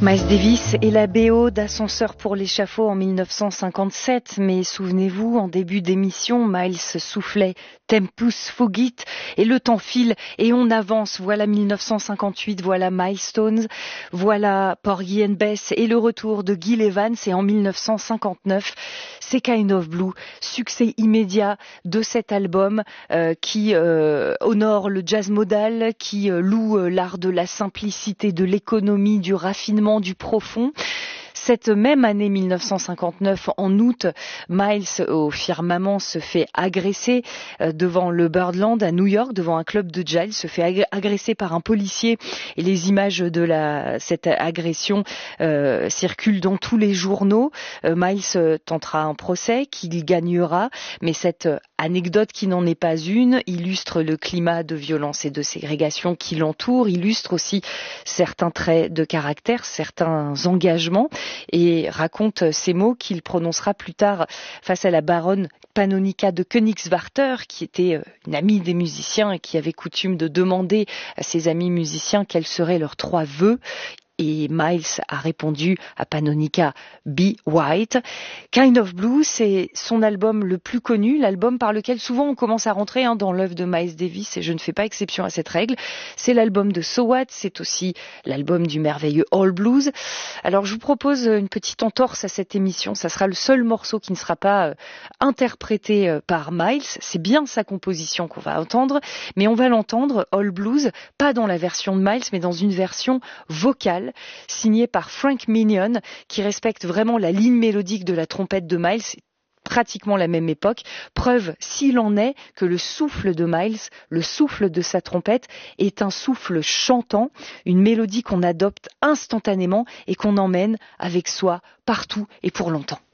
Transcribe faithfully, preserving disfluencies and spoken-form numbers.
Miles Davis et la B O d'Ascenseur pour l'échafaud en mille neuf cent cinquante-sept. Mais souvenez-vous, en début d'émission, Miles soufflait Tempus fugit et le temps file et on avance. Voilà mille neuf cent cinquante-huit, voilà Milestones, voilà Porgy and Bess et le retour de Gil Evans. Et en mille neuf cent cinquante-neuf, c'est Kind of Blue, succès immédiat de cet album euh, qui euh, honore le jazz modal, qui euh, loue euh, l'art de la simplicité, de l'économie, du raffinement, du profond. Cette même année mille neuf cent cinquante-neuf, en août, Miles au firmament se fait agresser devant le Birdland à New York, devant un club de jazz. Il se fait agresser par un policier et les images de la, cette agression euh, circulent dans tous les journaux. Euh, Miles tentera un procès qu'il gagnera, mais cette anecdote qui n'en est pas une illustre le climat de violence et de ségrégation qui l'entoure, illustre aussi certains traits de caractère, certains engagements, et raconte ces mots qu'il prononcera plus tard face à la baronne Pannonica de Königswarter, qui était une amie des musiciens et qui avait coutume de demander à ses amis musiciens quels seraient leurs trois vœux. Et Miles a répondu à Pannonica, Be White. Kind of Blue, c'est son album le plus connu, l'album par lequel souvent on commence à rentrer hein, dans l'œuvre de Miles Davis, et je ne fais pas exception à cette règle. C'est l'album de So What, c'est aussi l'album du merveilleux All Blues. Alors je vous propose une petite entorse à cette émission, ça sera le seul morceau qui ne sera pas euh, interprété euh, par Miles, c'est bien sa composition qu'on va entendre, mais on va l'entendre, All Blues, pas dans la version de Miles, mais dans une version vocale, signé par Frank Minion, qui respecte vraiment la ligne mélodique de la trompette de Miles, pratiquement la même époque. Preuve, s'il en est, que le souffle de Miles, le souffle de sa trompette, est un souffle chantant, une mélodie qu'on adopte instantanément et qu'on emmène avec soi partout et pour longtemps.